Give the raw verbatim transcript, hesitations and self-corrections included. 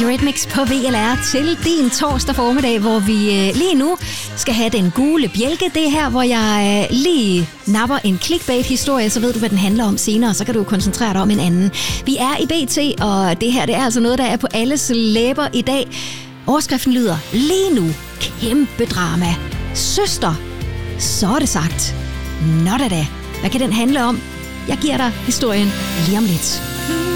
Eurythmics på V L R til din torsdag formiddag, hvor vi øh, lige nu skal have den gule bjælke. Det er her, hvor jeg øh, lige napper en clickbait-historie, så ved du, hvad den handler om senere, så kan du koncentrere dig om en anden. Vi er i B T, og det her det er altså noget, der er på alles læber i dag. Overskriften lyder, lige nu, kæmpe drama. Søster, så er det sagt. Nå da da. Hvad kan den handle om? Jeg giver dig historien lige om lidt.